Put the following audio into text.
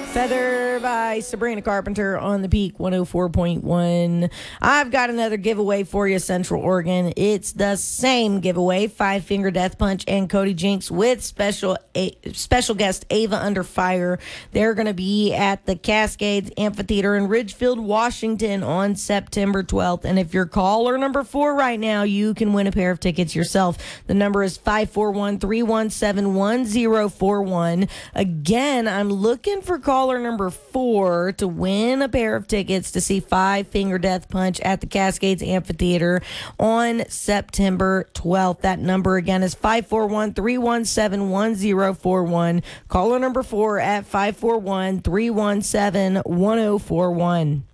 Feather by Sabrina Carpenter on the Peak 104.1. I've got another giveaway for you, Central Oregon. It's the same giveaway, Five Finger Death Punch and Cody Jinks with special guest Ava Under Fire. They're going to be at the Cascades Amphitheater in Ridgefield, Washington on September 12th. And if you're caller number 4 right now, you can win a pair of tickets yourself. The number is 541-317-1041. Again, I'm looking for caller number 4 to win a pair of tickets to see Five Finger Death Punch at the Cascades Amphitheater on September 12th. That number again is 541-317-1041. Caller number 4 at 541-317-1041.